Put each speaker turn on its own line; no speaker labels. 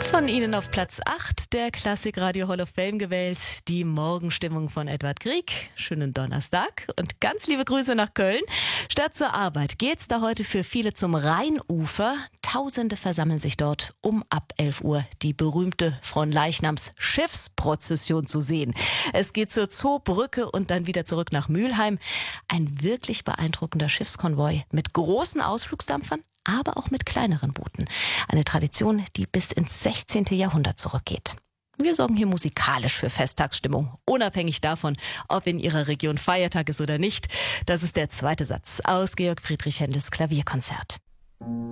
Von Ihnen auf Platz 8 der Klassikradio Hall of Fame gewählt, die Morgenstimmung von Edward Grieg. Schönen Donnerstag und ganz liebe Grüße nach Köln. Statt zur Arbeit geht's da heute für viele zum Rheinufer. Tausende versammeln sich dort, um ab 11 Uhr die berühmte Fronleichnams Schiffsprozession zu sehen. Es geht zur Zoobrücke und dann wieder zurück nach Mülheim. Ein wirklich beeindruckender Schiffskonvoi mit großen Ausflugsdampfern, aber auch mit kleineren Booten. Eine Tradition, die bis ins 16. Jahrhundert zurückgeht. Wir sorgen hier musikalisch für Festtagsstimmung, unabhängig davon, ob in Ihrer Region Feiertag ist oder nicht. Das ist der zweite Satz aus Georg Friedrich Händels Klavierkonzert.